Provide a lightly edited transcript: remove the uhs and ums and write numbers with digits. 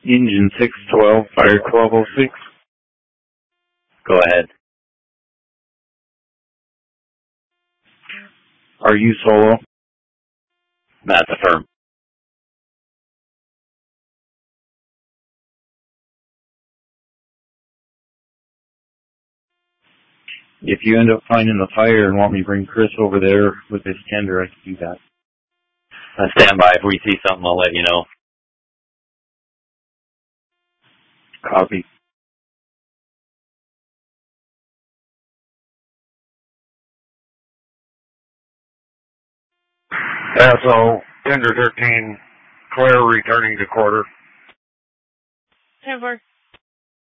Engine 612, fire 1206. Go ahead. Are you solo? That's affirm. If you end up finding the fire and want me to bring Chris over there with his tender, I can do that. Stand by. If we see something, I'll let you know. Copy. SO, tender 13, Claire returning to quarter. 10-4.